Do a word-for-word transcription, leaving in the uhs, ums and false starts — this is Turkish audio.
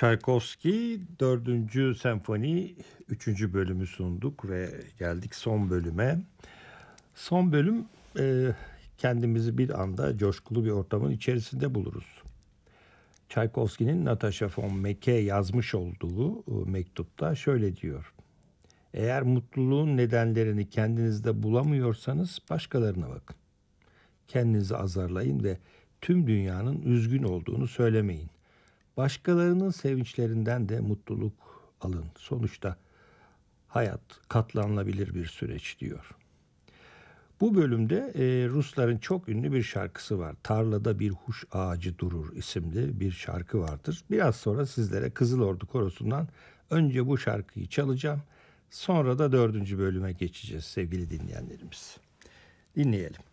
Çaykovski dördüncü Senfoni üçüncü bölümü sunduk ve geldik son bölüme. Son bölüm e, kendimizi bir anda coşkulu bir ortamın içerisinde buluruz. Çaykovski'nin Natasha von Meck'e yazmış olduğu e, mektupta şöyle diyor. Eğer mutluluğun nedenlerini kendinizde bulamıyorsanız başkalarına bakın. Kendinizi azarlayın ve tüm dünyanın üzgün olduğunu söylemeyin. Başkalarının sevinçlerinden de mutluluk alın. Sonuçta hayat katlanılabilir bir süreç diyor. Bu bölümde e, Rusların çok ünlü bir şarkısı var. Tarlada bir huş ağacı durur isimli bir şarkı vardır. Biraz sonra sizlere Kızıl Ordu Korosu'ndan önce bu şarkıyı çalacağım. Sonra da dördüncü bölüme geçeceğiz sevgili dinleyenlerimiz. Dinleyelim.